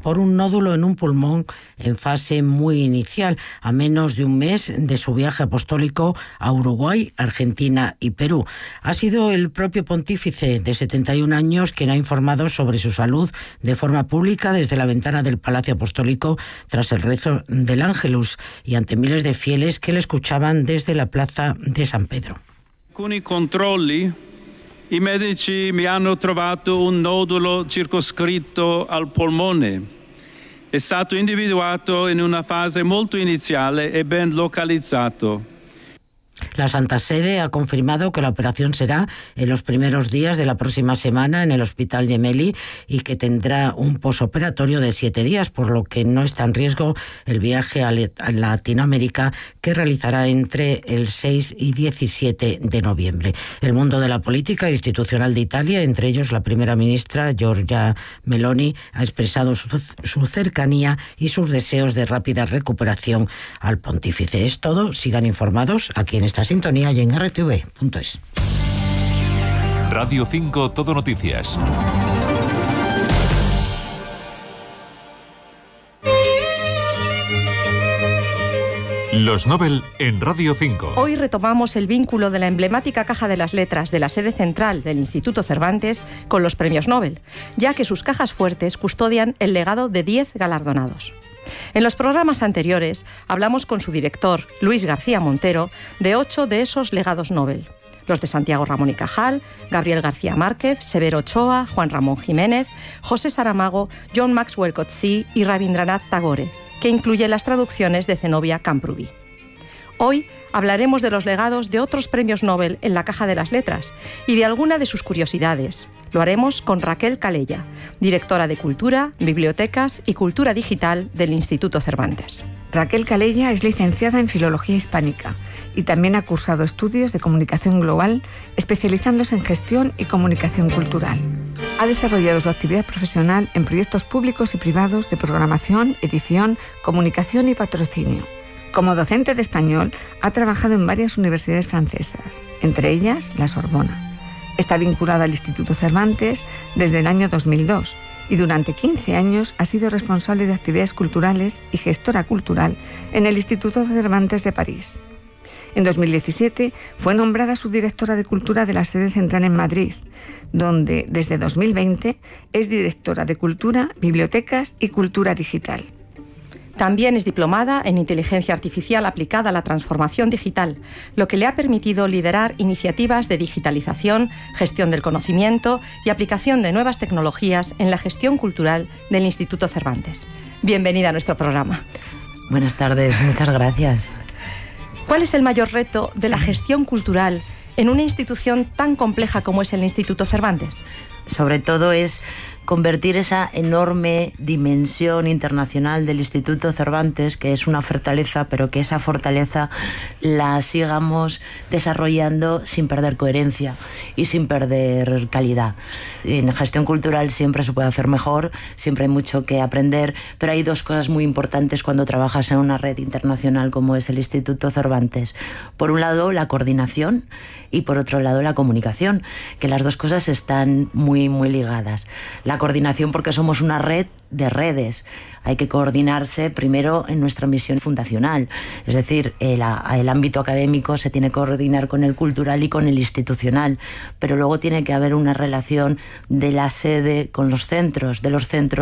por un nódulo en un pulmón en fase muy inicial, a menos de un mes de su viaje apostólico a Uruguay, Argentina y Perú. Ha sido el propio pontífice de 71 años quien ha informado sobre su salud de forma pública desde la ventana del Palacio Apostólico tras el rezo del Ángelus y ante miles de fieles que le escuchaban desde la plaza de San Pedro. Alcuni controlli, i medici mi hanno trovato un nodulo circoscritto al polmone. È stato individuato in una fase molto iniziale e ben localizzato. La Santa Sede ha confirmado que la operación será en los primeros días de la próxima semana en el Hospital Gemelli y que tendrá un posoperatorio de 7 días, por lo que no está en riesgo el viaje a Latinoamérica que realizará entre el 6 y 17 de noviembre. El mundo de la política institucional de Italia, entre ellos la primera ministra Giorgia Meloni, ha expresado su cercanía y sus deseos de rápida recuperación al pontífice. Es todo, sigan informados aquí en esta sintonía y en rtv.es. Radio 5 Todo Noticias. Los Nobel en Radio 5. Hoy retomamos el vínculo de la emblemática Caja de las Letras de la sede central del Instituto Cervantes con los premios Nobel, ya que sus cajas fuertes custodian el legado de 10 galardonados. En los programas anteriores hablamos con su director, Luis García Montero, de 8 de esos legados Nobel. Los de Santiago Ramón y Cajal, Gabriel García Márquez, Severo Ochoa, Juan Ramón Jiménez, José Saramago, John Maxwell Coetzee y Rabindranath Tagore, que incluye las traducciones de Zenobia Camprubí. Hoy hablaremos de los legados de otros premios Nobel en la Caja de las Letras y de alguna de sus curiosidades. Lo haremos con Raquel Calella, directora de Cultura, Bibliotecas y Cultura Digital del Instituto Cervantes. Raquel Calella es licenciada en Filología Hispánica y también ha cursado estudios de Comunicación Global, especializándose en Gestión y Comunicación Cultural. Ha desarrollado su actividad profesional en proyectos públicos y privados de programación, edición, comunicación y patrocinio. Como docente de español, ha trabajado en varias universidades francesas, entre ellas la Sorbona. Está vinculada al Instituto Cervantes desde el año 2002 y durante 15 años ha sido responsable de actividades culturales y gestora cultural en el Instituto Cervantes de París. En 2017 fue nombrada subdirectora de Cultura de la sede central en Madrid, donde desde 2020 es directora de Cultura, Bibliotecas y Cultura Digital. También es diplomada en Inteligencia Artificial aplicada a la transformación digital, lo que le ha permitido liderar iniciativas de digitalización, gestión del conocimiento y aplicación de nuevas tecnologías en la gestión cultural del Instituto Cervantes. Bienvenida a nuestro programa. Buenas tardes, muchas gracias. ¿Cuál es el mayor reto de la gestión cultural en una institución tan compleja como es el Instituto Cervantes? Sobre todo es convertir esa enorme dimensión internacional del Instituto Cervantes, que es una fortaleza, pero que esa fortaleza la sigamos desarrollando sin perder coherencia y sin perder calidad. En gestión cultural siempre se puede hacer mejor, siempre hay mucho que aprender, pero hay dos cosas muy importantes cuando trabajas en una red internacional como es el Instituto Cervantes. Por un lado, la coordinación y por otro lado, la comunicación, que las dos cosas están muy, muy ligadas. La coordinación porque somos una red de redes. Hay que coordinarse primero en nuestra misión fundacional, es decir, el ámbito académico se tiene que coordinar con el cultural y con el institucional, pero luego tiene que haber una relación de la sede con los centros, de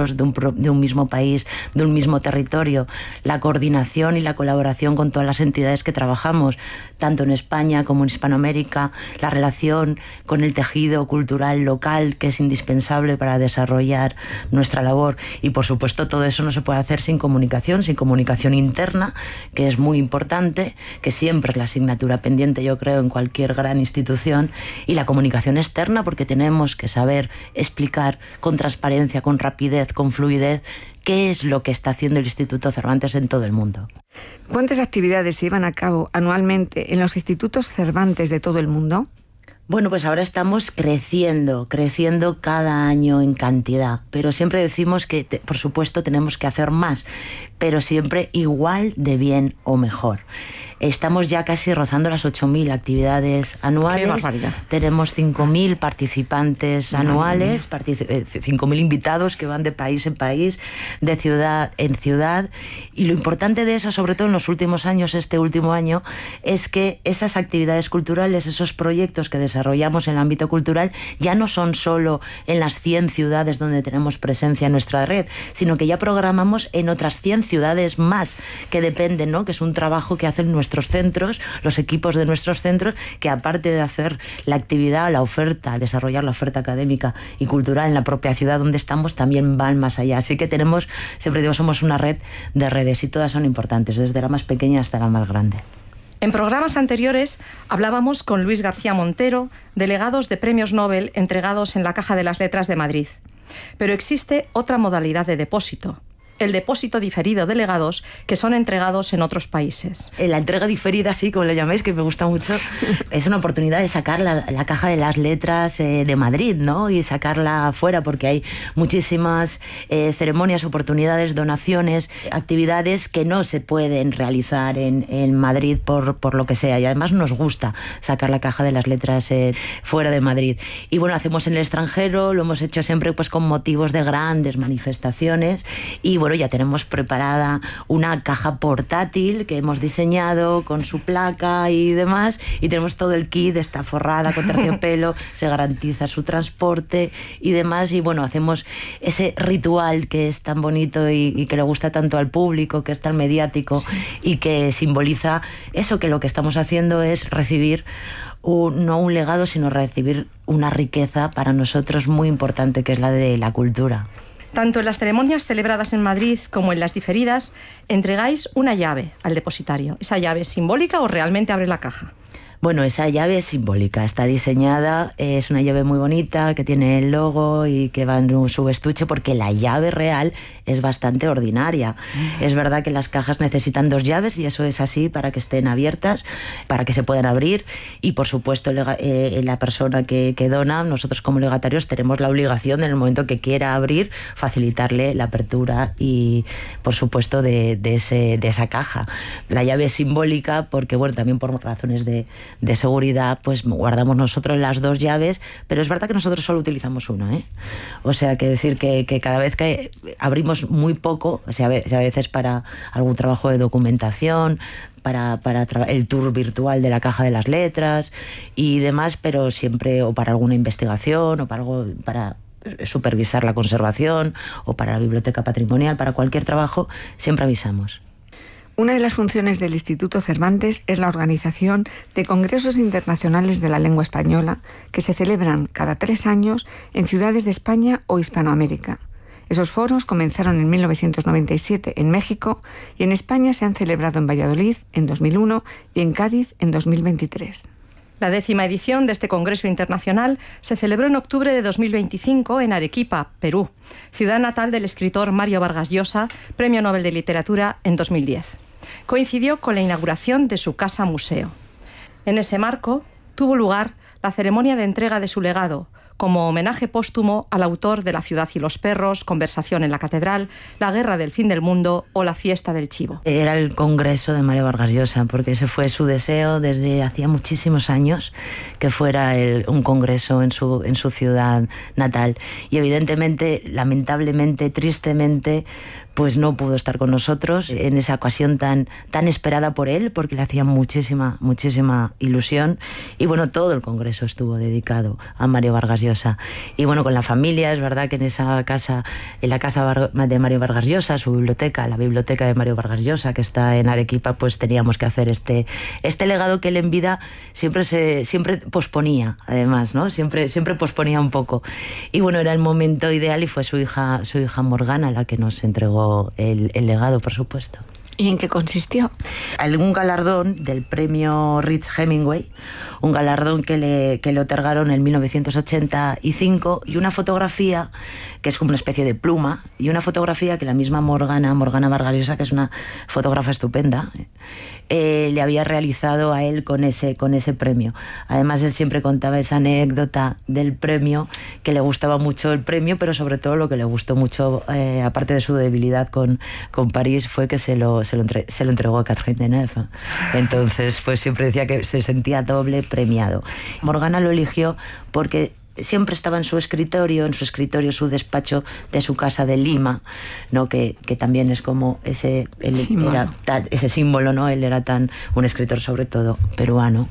un mismo país, de un mismo territorio, la coordinación y la colaboración con todas las entidades que trabajamos, tanto en España como en Hispanoamérica, la relación con el tejido cultural local, que es indispensable para desarrollar nuestra labor. Y por supuesto todo eso no se puede hacer sin comunicación interna, que es muy importante, que siempre es la asignatura pendiente, yo creo, en cualquier gran institución, y la comunicación externa, porque tenemos que saber explicar con transparencia, con rapidez, con fluidez, qué es lo que está haciendo el Instituto Cervantes en todo el mundo. ¿Cuántas actividades se llevan a cabo anualmente en los institutos Cervantes de todo el mundo? Bueno, pues ahora estamos creciendo cada año en cantidad, pero siempre decimos que, por supuesto, tenemos que hacer más, pero siempre igual de bien o mejor. Estamos ya casi rozando las 8.000 actividades anuales. ¡Qué barbaridad! Tenemos 5.000 participantes anuales, 5.000 invitados que van de país en país, de ciudad en ciudad. Y lo importante de eso, sobre todo en los últimos años, este último año, es que esas actividades culturales, esos proyectos que desarrollamos en el ámbito cultural, ya no son solo en las 100 ciudades donde tenemos presencia en nuestra red, sino que ya programamos en otras 100 ciudades más que dependen, ¿no? Que es un trabajo que hacen nuestros centros, los equipos de nuestros centros, que aparte de hacer la actividad, la oferta, desarrollar la oferta académica y cultural en la propia ciudad donde estamos, también van más allá. Así que tenemos, siempre digo, somos una red de redes y todas son importantes, desde la más pequeña hasta la más grande. En programas anteriores hablábamos con Luis García Montero, delegados de premios Nobel entregados en la Caja de las Letras de Madrid. Pero existe otra modalidad de depósito: el depósito diferido de legados que son entregados en otros países. La entrega diferida, sí, como le llaméis, que me gusta mucho, es una oportunidad de sacar la Caja de las Letras de Madrid, ¿no? Y sacarla afuera, porque hay muchísimas ceremonias, oportunidades, donaciones, actividades que no se pueden realizar en Madrid por lo que sea. Y además nos gusta sacar la Caja de las Letras fuera de Madrid. Y bueno, hacemos en el extranjero, lo hemos hecho siempre pues con motivos de grandes manifestaciones. Y bueno, ya tenemos preparada una caja portátil que hemos diseñado con su placa y demás, y tenemos todo el kit, está forrada con terciopelo, se garantiza su transporte y demás. Y bueno, hacemos ese ritual que es tan bonito y que le gusta tanto al público, que es tan mediático, sí, y que simboliza eso, que lo que estamos haciendo es recibir no un legado, sino recibir una riqueza para nosotros muy importante, que es la de la cultura. Tanto en las ceremonias celebradas en Madrid como en las diferidas, entregáis una llave al depositario. ¿Esa llave es simbólica o realmente abre la caja? Bueno, esa llave es simbólica, está diseñada, es una llave muy bonita que tiene el logo y que va en su estuche, porque la llave real es bastante ordinaria. Es verdad que las cajas necesitan 2 llaves y eso es así para que estén abiertas, para que se puedan abrir, y por supuesto la persona que dona, nosotros como legatarios tenemos la obligación, en el momento que quiera abrir, facilitarle la apertura y por supuesto de esa caja. La llave es simbólica porque, bueno, también por razones de seguridad, pues guardamos nosotros las 2 llaves, pero es verdad que nosotros solo utilizamos una, ¿eh? O sea, que decir que cada vez que abrimos muy poco, o sea, a veces para algún trabajo de documentación, para el tour virtual de la Caja de las Letras y demás, pero siempre, o para alguna investigación, o para algo, para supervisar la conservación, o para la biblioteca patrimonial, para cualquier trabajo, siempre avisamos. Una de las funciones del Instituto Cervantes es la organización de congresos internacionales de la lengua española que se celebran cada 3 años en ciudades de España o Hispanoamérica. Esos foros comenzaron en 1997 en México y en España se han celebrado en Valladolid en 2001 y en Cádiz en 2023. La 10ª edición de este Congreso Internacional se celebró en octubre de 2025 en Arequipa, Perú, ciudad natal del escritor Mario Vargas Llosa, Premio Nobel de Literatura en 2010. Coincidió con la inauguración de su casa museo. En ese marco tuvo lugar la ceremonia de entrega de su legado, como homenaje póstumo al autor de La ciudad y los perros, Conversación en la catedral, La guerra del fin del mundo o La fiesta del chivo. Era el congreso de Mario Vargas Llosa, porque ese fue su deseo desde hacía muchísimos años, que fuera un congreso en su ciudad natal. Y evidentemente, lamentablemente, tristemente, pues no pudo estar con nosotros en esa ocasión tan esperada por él, porque le hacía muchísima ilusión. Y bueno, todo el congreso estuvo dedicado a Mario Vargas Llosa. Y bueno, con la familia, es verdad que en la casa de Mario Vargas Llosa, su biblioteca, la biblioteca de Mario Vargas Llosa, que está en Arequipa, pues teníamos que hacer este legado que él en vida siempre posponía, además, ¿no? Siempre posponía un poco. Y bueno, era el momento ideal y fue su hija Morgana la que nos entregó el legado, por supuesto. ¿Y en qué consistió? Algún galardón del premio Rich Hemingway, un galardón que le otorgaron en 1985, y una fotografía que es como una especie de pluma, y una fotografía que la misma Morgana Vargas Llosa, que es una fotógrafa estupenda, le había realizado a él con ese premio. Además, él siempre contaba esa anécdota del premio, que le gustaba mucho el premio, pero sobre todo lo que le gustó mucho, aparte de su debilidad con París, fue que se lo entregó a Catherine Deneuve. Entonces, pues siempre decía que se sentía doble premiado. Morgana lo eligió porque siempre estaba en su escritorio, su despacho de su casa de Lima, ¿no? Que también es como ese símbolo, ¿no? Él era un escritor sobre todo peruano.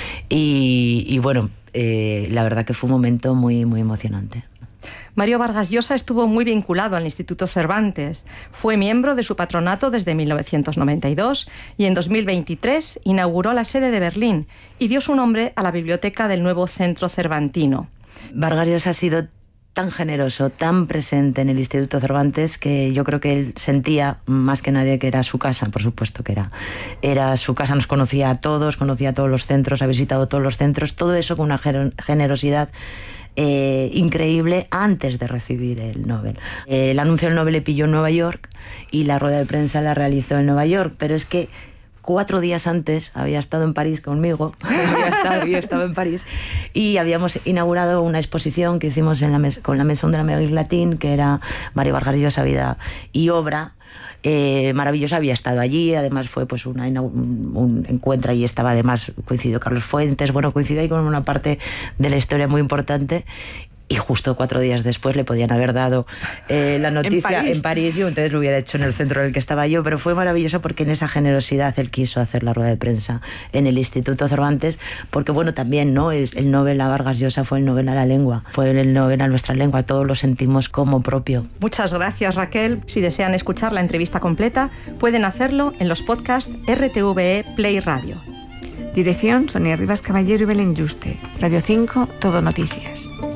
Y bueno, la verdad que fue un momento muy, muy emocionante. Mario Vargas Llosa estuvo muy vinculado al Instituto Cervantes. Fue miembro de su patronato desde 1992 y en 2023 inauguró la sede de Berlín y dio su nombre a la biblioteca del nuevo Centro Cervantino. Vargas Llosa ha sido tan generoso, tan presente en el Instituto Cervantes, que yo creo que él sentía más que nadie que era su casa. Por supuesto que era su casa, nos conocía a todos, conocía a todos los centros, ha visitado todos los centros, todo eso con una generosidad increíble antes de recibir el Nobel. El anuncio del Nobel le pilló en Nueva York y la rueda de prensa la realizó en Nueva York, pero es que 4 días antes había estado en París conmigo, había estado en París, y habíamos inaugurado una exposición que hicimos con la Maison de la Amérique Latine, que era Mario Vargas Llosa, vida y obra. Maravillosa, había estado allí, además fue pues un encuentro, y estaba además, coincidió Carlos Fuentes, bueno, coincidió ahí con una parte de la historia muy importante. Y justo 4 días después le podían haber dado la noticia en París, y entonces lo hubiera hecho en el centro en el que estaba yo, pero fue maravilloso porque en esa generosidad él quiso hacer la rueda de prensa en el Instituto Cervantes, porque bueno, también, ¿no? El Nobel a Vargas Llosa fue el Nobel a la lengua, fue el Nobel a nuestra lengua, todos lo sentimos como propio. Muchas gracias, Raquel. Si desean escuchar la entrevista completa, pueden hacerlo en los podcasts RTVE Play Radio. Dirección: Sonia Rivas Caballero y Belén Yuste. Radio 5, Todo Noticias.